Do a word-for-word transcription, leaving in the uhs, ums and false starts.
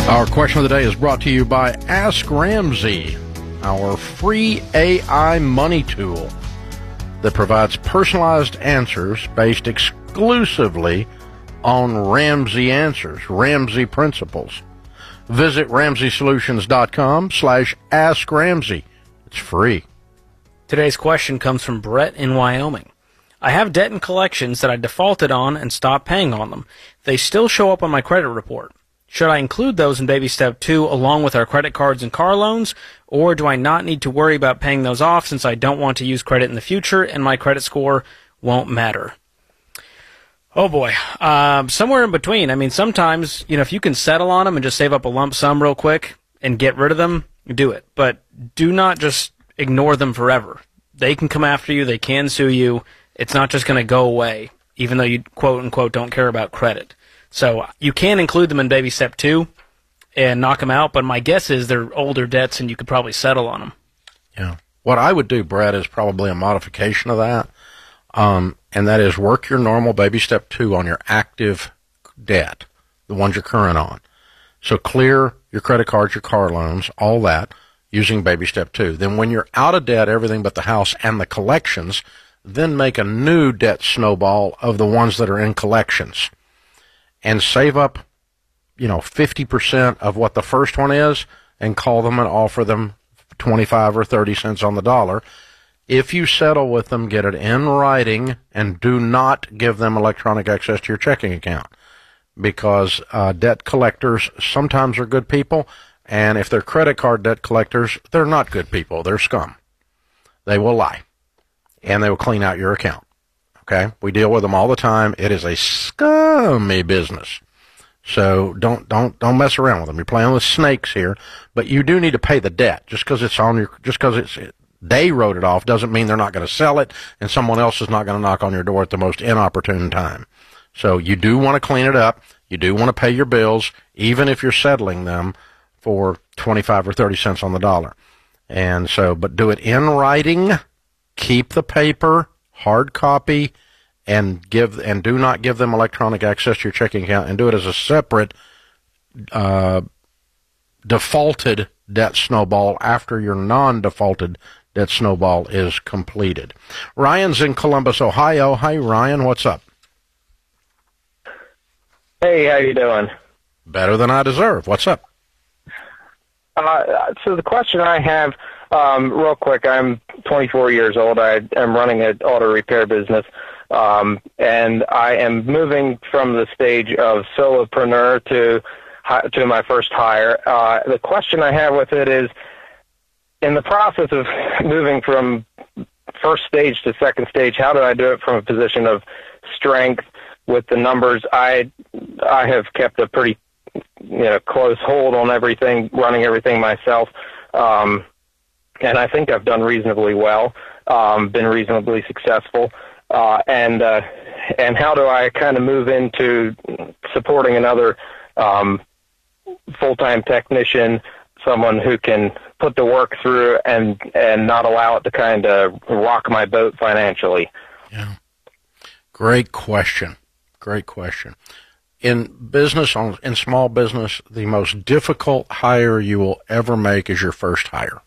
Our question of the day is brought to you by Ask Ramsey, our free A I money tool that provides personalized answers based exclusively on Ramsey answers, Ramsey principles. Visit ramsey solutions dot com slash ask Ramsey. It's free. Today's question comes from Brett in Wyoming. I have debt and collections that I defaulted on and stopped paying on them. They still show up on my credit report. Should I include those in baby step two along with our credit cards and car loans, or do I not need to worry about paying those off since I don't want to use credit in the future and my credit score won't matter? Oh boy, um, somewhere in between. I mean, sometimes, you know, if you can settle on them and just save up a lump sum real quick and get rid of them, do it. But do not just ignore them forever. They can come after you. They can sue you. It's not just going to go away, even though you, quote unquote, don't care about credit. So you can include them in baby step two and knock them out, but my guess is they're older debts and you could probably settle on them. Yeah. What I would do, Brett, is probably a modification of that, um, and that is work your normal baby step two on your active debt, the ones you're current on. So clear your credit cards, your car loans, all that, using baby step two. Then when you're out of debt, everything but the house and the collections, then make a new debt snowball of the ones that are in collections. And save up, you know, fifty percent of what the first one is and call them and offer them twenty-five or thirty cents on the dollar. If you settle with them, get it in writing and do not give them electronic access to your checking account, because uh, debt collectors sometimes are good people, and if they're credit card debt collectors, they're not good people. They're scum. They will lie, and they will clean out your account. Okay, we deal with them all the time. It is a scummy business. So don't don't don't mess around with them. You're playing with snakes here, but you do need to pay the debt. Just because it's on your, just because it's they wrote it off doesn't mean they're not going to sell it, and someone else is not going to knock on your door at the most inopportune time. So you do want to clean it up. You do want to pay your bills, even if you're settling them for twenty-five or thirty cents on the dollar. And so, but do it in writing. Keep the paper, hard copy, and give and do not give them electronic access to your checking account, and do it as a separate uh, defaulted debt snowball after your non-defaulted debt snowball is completed. Ryan's in Columbus, Ohio. Hi, Ryan. What's up? Hey, how you doing? Better than I deserve. What's up? Uh, so the question I have, um, real quick, I'm twenty-four years old. I am running an auto repair business, um, and I am moving from the stage of solopreneur to to my first hire. Uh, the question I have with it is, in the process of moving from first stage to second stage, how do I do it from a position of strength with the numbers? I I have kept a pretty you know close hold on everything, running everything myself. Um, And I think I've done reasonably well, um, been reasonably successful. Uh, and uh, and how do I kind of move into supporting another um, full-time technician, someone who can put the work through and and not allow it to kind of rock my boat financially? Yeah, great question. Great question. In business, in small business, the most difficult hire you will ever make is your first hire.